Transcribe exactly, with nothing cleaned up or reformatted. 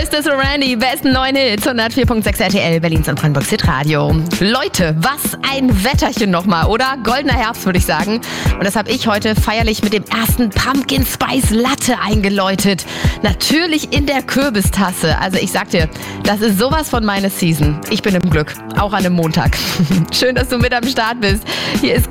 ist Randy, besten neuen Hits, hundertvier Komma sechs R T L, Berlins und Brandenburgs Hitradio. Leute, was ein Wetterchen nochmal, oder? Goldener Herbst, würde ich sagen. Und das habe ich heute feierlich mit dem ersten Pumpkin Spice Latte eingeläutet. Natürlich in der Kürbistasse. Also ich sag dir, das ist sowas von meine Season. Ich bin im Glück, auch an einem Montag. Schön, dass du mit am Start bist. Hier ist